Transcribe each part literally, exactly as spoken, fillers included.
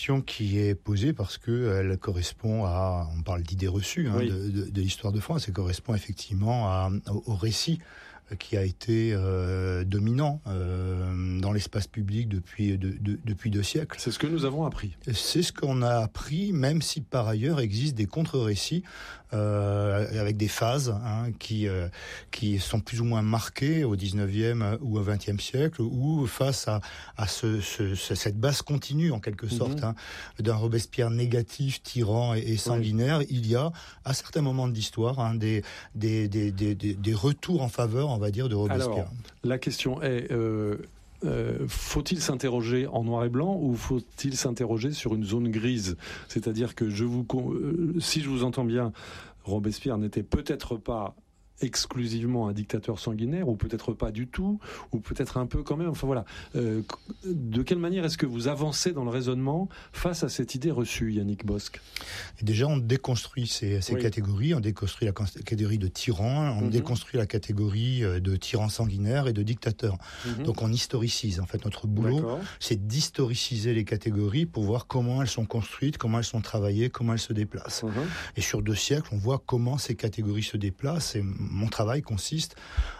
Qui est posée parce qu'elle correspond à, on parle d'idées reçues hein, oui. de, de, de l'histoire de France, elle correspond effectivement à, au, au récit qui a été euh, dominant euh, dans l'espace public depuis, de, de, depuis deux siècles. C'est ce que nous avons appris. C'est ce qu'on a appris, même si par ailleurs existent des contre-récits euh, avec des phases hein, qui, euh, qui sont plus ou moins marquées au dix-neuvième ou au vingtième siècle, où face à, à ce, ce, cette base continue en quelque sorte mmh. hein, d'un Robespierre négatif, tyran et, et sanguinaire, oui. il y a à certains moments de l'histoire hein, des, des, des, des, des, des retours en faveur, on va dire, de Robespierre. Alors, la question est, euh, euh, faut-il s'interroger en noir et blanc ou faut-il s'interroger sur une zone grise ? C'est-à-dire que je vous, euh, si je vous entends bien, Robespierre n'était peut-être pas exclusivement un dictateur sanguinaire, ou peut-être pas du tout, ou peut-être un peu quand même. Enfin voilà. Euh, de quelle manière est-ce que vous avancez dans le raisonnement face à cette idée reçue, Yannick Bosc ? Et déjà, on déconstruit ces, ces oui. catégories. On déconstruit la catégorie de tyran, on mm-hmm. déconstruit la catégorie de tyran sanguinaire et de dictateur. Mm-hmm. Donc on historicise. En fait, notre boulot, D'accord. c'est d'historiciser les catégories pour voir comment elles sont construites, comment elles sont travaillées, comment elles se déplacent. Mm-hmm. Et sur deux siècles, on voit comment ces catégories se déplacent. Et mon travail consiste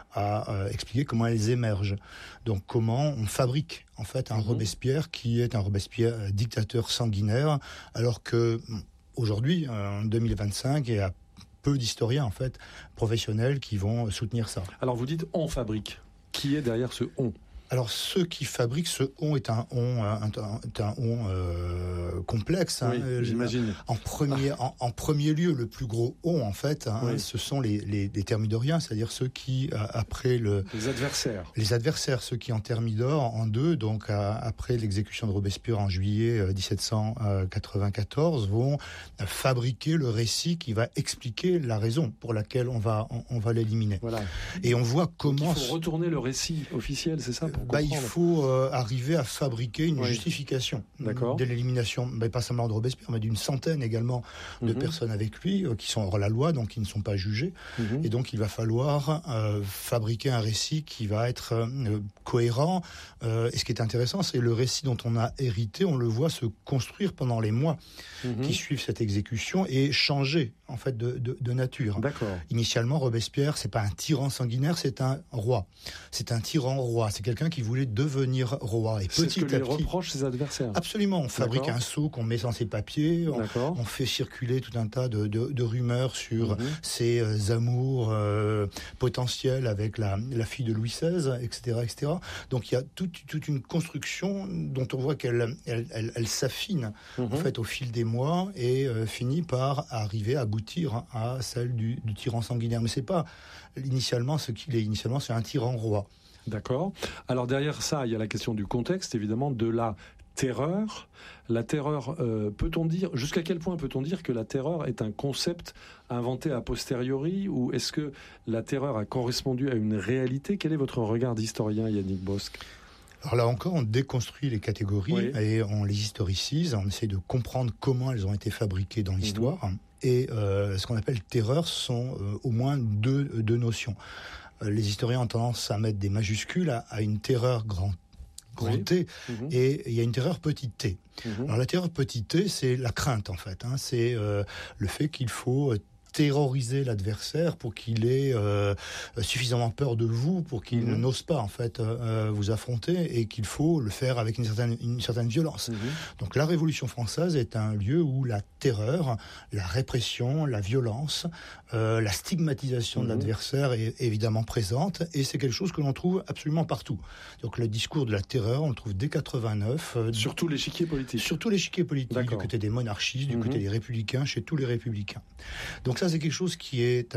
à euh, expliquer comment elles émergent. Donc comment on fabrique en fait un mmh. Robespierre qui est un Robespierre euh, dictateur sanguinaire, alors que aujourd'hui, en deux mille vingt-cinq, il y a peu d'historiens en fait professionnels qui vont soutenir ça. Alors vous dites on fabrique. Qui est derrière ce on ? Alors, ceux qui fabriquent ce on est un on, un, un, un on euh, complexe. Oui, hein. j'imagine. En premier, en, en premier lieu, le plus gros on, en fait, hein, oui. ce sont les, les, les thermidoriens, c'est-à-dire ceux qui, après le... Les adversaires. Les adversaires, ceux qui en thermidorent en deux, donc à, après l'exécution de Robespierre en juillet dix-sept cent quatre-vingt-quatorze, vont fabriquer le récit qui va expliquer la raison pour laquelle on va, on, on va l'éliminer. Voilà. Et on voit comment... Donc il faut retourner le récit officiel, c'est ça pour Bah, il faut euh, arriver à fabriquer une oui. justification D'accord. de l'élimination, bah, pas seulement de Robespierre, mais d'une centaine également de mm-hmm. personnes avec lui euh, qui sont hors la loi, donc qui ne sont pas jugées. Mm-hmm. Et donc il va falloir euh, fabriquer un récit qui va être euh, cohérent. Euh, et ce qui est intéressant, c'est le récit dont on a hérité, on le voit se construire pendant les mois mm-hmm. qui suivent cette exécution et changer en fait de, de, de nature. D'accord. Initialement, Robespierre, c'est pas un tyran sanguinaire, c'est un roi. C'est un tyran roi. C'est quelqu'un qui voulait devenir roi. Et c'est petit ce que à lui petit, reprochent ses adversaires. Absolument. On fabrique D'accord. un sceau qu'on met dans ses papiers. On, on fait circuler tout un tas de, de, de rumeurs sur mm-hmm. ses euh, amours euh, potentiels avec la, la fille de Louis seize, et cetera, et cetera. Donc il y a toute, toute une construction dont on voit qu'elle elle, elle, elle s'affine mm-hmm. en fait au fil des mois et euh, finit par arriver à aboutir à celle du, du tyran sanguinaire. Mais c'est pas initialement ce qu'il est. Initialement, c'est un tyran roi. D'accord. Alors derrière ça, il y a la question du contexte, évidemment, de la terreur. La terreur, euh, peut-on dire, jusqu'à quel point peut-on dire que la terreur est un concept inventé a posteriori, ou est-ce que la terreur a correspondu à une réalité ? Quel est votre regard d'historien, Yannick Bosc ? Alors là encore, on déconstruit les catégories oui. et on les historicise, on essaie de comprendre comment elles ont été fabriquées dans l'histoire. Mmh. Et euh, ce qu'on appelle terreur sont euh, au moins deux, deux notions. Euh, les historiens ont tendance à mettre des majuscules à, à une terreur grand, grand oui. T, mmh. et il y a une terreur petit t. Mmh. Alors la terreur petit t, c'est la crainte en fait. Hein, c'est euh, le fait qu'il faut terroriser l'adversaire pour qu'il ait euh, suffisamment peur de vous, pour qu'il mmh. n'ose pas en fait euh, vous affronter, et qu'il faut le faire avec une certaine, une certaine violence. Mmh. Donc la Révolution française est un lieu où la terreur, la répression, la violence, euh, la stigmatisation mmh. de l'adversaire est évidemment présente, et c'est quelque chose que l'on trouve absolument partout. Donc le discours de la terreur, on le trouve dès quatre-vingt-neuf. Euh, sur tout l'échiquier politique. Sur tout l'échiquier politique, D'accord. du côté des monarchistes, du mmh. côté des républicains, chez tous les républicains. Donc ça, c'est quelque chose qui est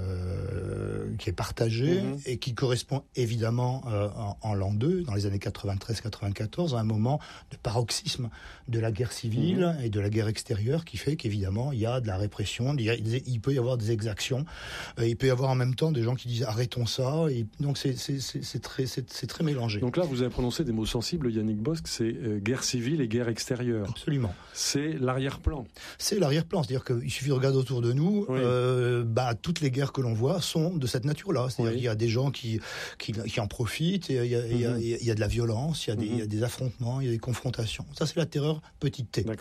euh, qui est partagé mmh. et qui correspond évidemment euh, en, en l'an deux, dans les années quatre-vingt-treize quatre-vingt-quatorze, à un moment de paroxysme de la guerre civile mmh. et de la guerre extérieure, qui fait qu'évidemment il y a de la répression, il, y a, il peut y avoir des exactions, euh, il peut y avoir en même temps des gens qui disent arrêtons ça, et donc c'est, c'est, c'est, c'est, très, c'est, c'est très mélangé. Donc là, vous avez prononcé des mots sensibles, Yannick Bosc, c'est euh, guerre civile et guerre extérieure. Absolument. C'est l'arrière-plan. C'est l'arrière-plan, c'est-à-dire qu'il suffit de regarder autour de nous. oui. euh, bah, toutes les guerres que l'on voit sont de cette nature-là. C'est-à-dire oui. qu'il y a des gens qui, qui, qui en profitent, et il y a, mm-hmm. il y a, il y a de la violence, il y a des, mm-hmm. il y a des affrontements, il y a des confrontations. Ça, c'est la terreur petite t.